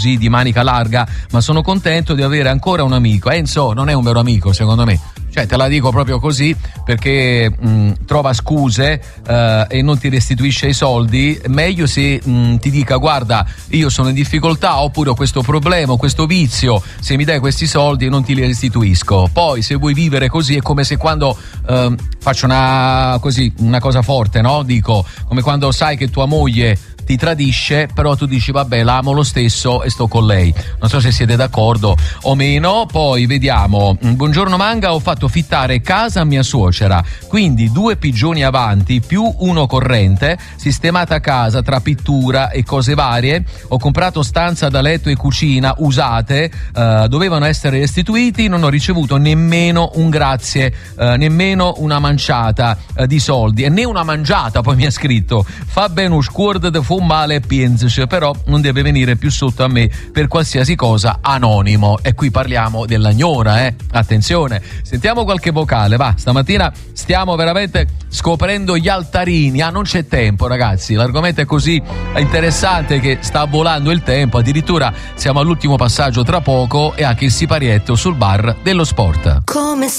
di manica larga, ma sono contento di avere ancora un amico. Enzo non è un vero amico, secondo me. Cioè, te la dico proprio così, perché trova scuse e non ti restituisce i soldi. Meglio se ti dica: guarda, io sono in difficoltà, oppure ho questo problema, questo vizio, se mi dai questi soldi non ti li restituisco. Poi se vuoi vivere così è come se quando faccio una cosa forte, no? Dico, come quando sai che tua moglie ti tradisce, però tu dici vabbè, l'amo lo stesso e sto con lei. Non so se siete d'accordo o meno. Poi vediamo. Buongiorno Manga, ho fatto fittare casa a mia suocera, quindi 2 pigioni avanti più uno corrente, sistemata casa tra pittura e cose varie. Ho comprato stanza da letto e cucina usate, dovevano essere restituiti, non ho ricevuto nemmeno un grazie, nemmeno una manciata di soldi, e né una mangiata. Poi mi ha scritto: fa bene un scuord de fu male pensaci, però non deve venire più sotto a me per qualsiasi cosa, anonimo. E qui parliamo della gnora, attenzione. Sentiamo qualche vocale, va. Stamattina stiamo veramente scoprendo gli altarini. Non c'è tempo, ragazzi, l'argomento è così interessante che sta volando il tempo. Addirittura siamo all'ultimo passaggio tra poco, e anche il siparietto sul bar dello sport. Come